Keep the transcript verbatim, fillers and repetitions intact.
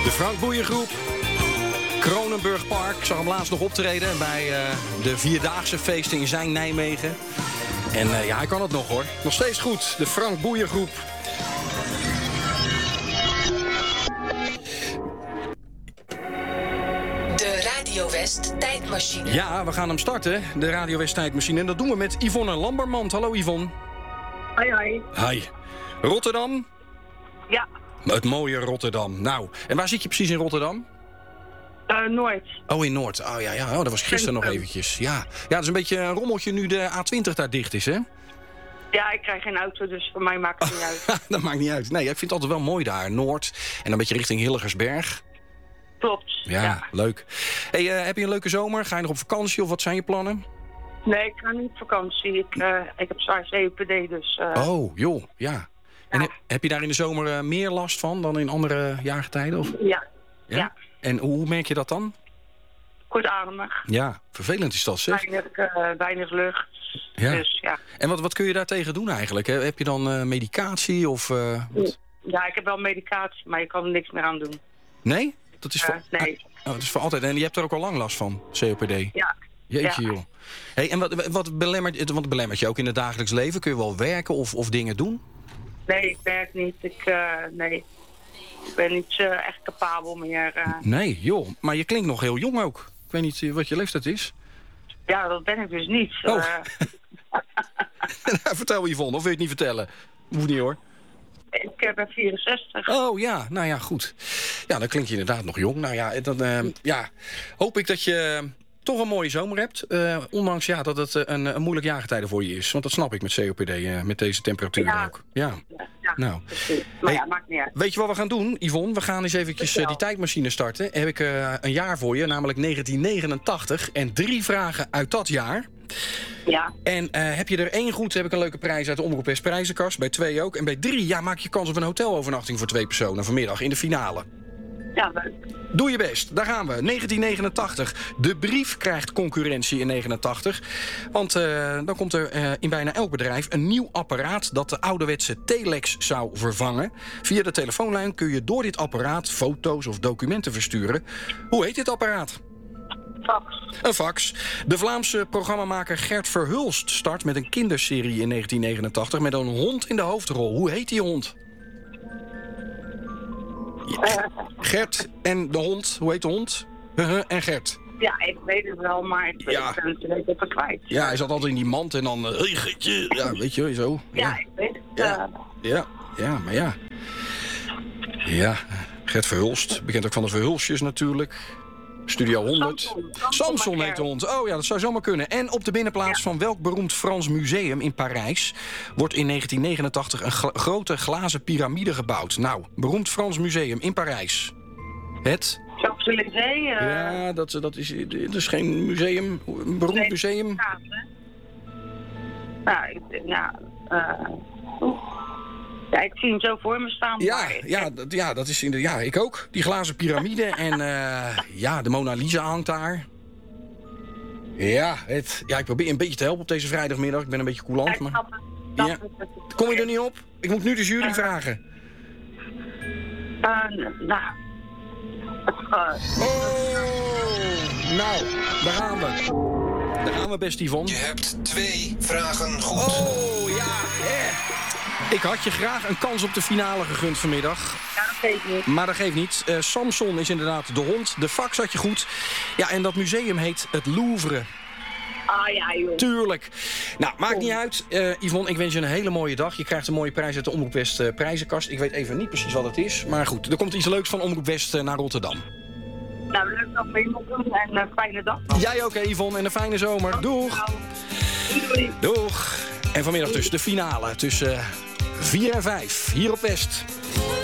De Frank Boeien Groep. Kronenburg Park. Ik zag hem laatst nog optreden bij uh, de Vierdaagse feesten in zijn Nijmegen. En uh, ja, hij kan het nog hoor. Nog steeds goed. De Frank Boeien Groep. De Radio West tijdmachine. Ja, we gaan hem starten. De Radio West tijdmachine. En dat doen we met Yvonne Lambermand. Hallo Yvonne. Hoi, hoi. Hi. Rotterdam? Ja. Het mooie Rotterdam. Nou, en waar zit je precies in Rotterdam? Uh, Noord. Oh, in Noord. Oh ja, ja. Oh, dat was gisteren nog eventjes. Ja. ja, dat is een beetje een rommeltje nu de A twintig daar dicht is, hè? Ja, ik krijg geen auto, dus voor mij maakt het niet uit. Dat maakt niet uit. Nee, ik vind het altijd wel mooi daar. Noord. En dan een beetje richting Hillegersberg. Klopt. Ja, ja. leuk. Hey, uh, heb je een leuke zomer? Ga je nog op vakantie of wat zijn je plannen? Nee, ik ga niet op vakantie. Ik, uh, ik heb zwaar C O P D, dus... Uh... Oh, joh, ja. En ja. heb, heb je daar in de zomer uh, meer last van dan in andere jaargetijden? Of? Ja. ja. Ja. En hoe merk je dat dan? Kortademig. Ja, vervelend is dat, zeg. Weinig, uh, weinig lucht. Ja. Dus, ja. En wat, wat kun je daartegen doen eigenlijk? Heb je dan uh, medicatie of... Uh, wat? Ja, ik heb wel medicatie, maar je kan er niks meer aan doen. Nee? Dat is voor, uh, nee. Oh, dat is voor altijd. En je hebt er ook al lang last van, C O P D? Ja. Jeetje, ja. joh. Hey, en wat, wat, belemmert, wat belemmert je ook in het dagelijks leven? Kun je wel werken of, of dingen doen? Nee, ik werk niet. Ik, uh, nee. ik ben niet uh, echt capabel meer. Uh... Nee, joh. Maar je klinkt nog heel jong ook. Ik weet niet wat je leeftijd is. Ja, dat ben ik dus niet. Oh. Uh... Vertel Yvonne, of wil je het niet vertellen? Hoeft niet hoor. Ik ben vierenzestig. Oh ja, nou ja, goed. Ja, dan klink je inderdaad nog jong. Nou ja, dan uh, ja, hoop ik dat je toch een mooie zomer hebt. Uh, ondanks ja, dat het een, een moeilijk jaargetijde voor je is. Want dat snap ik met C O P D, uh, met deze temperatuur ja. ook. Ja, ja, ja nou. precies. Maar hey, ja, maakt niet uit. Weet je wat we gaan doen, Yvonne? We gaan eens eventjes uh, die tijdmachine starten. Heb ik uh, een jaar voor je, namelijk negentien negenentachtig. En drie vragen uit dat jaar. Ja. En uh, heb je er één goed, heb ik een leuke prijs uit de Omroep West prijzenkast. Bij twee ook. En bij drie, ja, maak je kans op een hotelovernachting voor twee personen vanmiddag in de finale. Ja, leuk. Doe je best. Daar gaan we. negentien negenentachtig. De brief krijgt concurrentie in negenentachtig. Want uh, dan komt er uh, in bijna elk bedrijf een nieuw apparaat dat de ouderwetse telex zou vervangen. Via de telefoonlijn kun je door dit apparaat foto's of documenten versturen. Hoe heet dit apparaat? Fax. Een fax. De Vlaamse programmamaker Gert Verhulst start met een kinderserie in negentien negenentachtig... met een hond in de hoofdrol. Hoe heet die hond? Ja. Gert en de hond. Hoe heet de hond? Uh-huh. En Gert. Ja, ik weet het wel, maar ik ja. ben het weet even kwijt. Ja, hij zat altijd in die mand en dan... Hé, hey, Gertje. Ja, weet je, zo. Ja, ja ik weet het. Ja. Uh... ja, ja, maar ja. Ja, Gert Verhulst. Bekend ook van de Verhulstjes natuurlijk. Studio honderd. Samson, Samson heet de hond. Oh ja, dat zou zomaar kunnen. En op de binnenplaats ja. van welk beroemd Frans museum in Parijs wordt in negentien negenentachtig een gla- grote glazen piramide gebouwd? Nou, beroemd Frans museum in Parijs. Het? Champs-Élysées. Uh... Ja, dat, dat, is, dat is geen museum. Een beroemd nee, museum. Kaas, nou, ik, nou uh, ja, ik zie hem zo voor me staan. Ja, maar... ja, dat, ja, dat is in de, ja, ik ook. Die glazen piramide en uh, ja, de Mona Lisa hangt daar. Ja, het, ja, ik probeer een beetje te helpen op deze vrijdagmiddag. Ik ben een beetje coulant, maar... Ja, ja. Kom je er niet op? Ik moet nu de jury uh, vragen. Uh, nou... Uh. Oh, nou, daar gaan we. Daar gaan we best, Yvonne. Je hebt twee vragen goed. Oh, ja, hè. Ik had je graag een kans op de finale gegund vanmiddag. Ja, dat geeft niet. Maar dat geeft niet. Uh, Samson is inderdaad de hond. De fax had je goed. Ja, en dat museum heet het Louvre. Ah ja, joh. Tuurlijk. Nou, maakt niet uit. Uh, Yvonne, ik wens je een hele mooie dag. Je krijgt een mooie prijs uit de Omroep West uh, prijzenkast. Ik weet even niet precies wat het is. Maar goed, er komt iets leuks van Omroep West uh, naar Rotterdam. Nou, leuk dat we nog doen en een uh, fijne dag. Jij ook, Yvonne, en een fijne zomer. Doeg. Doei. Doeg. En vanmiddag dus de finale tussen vier en vijf hier op West.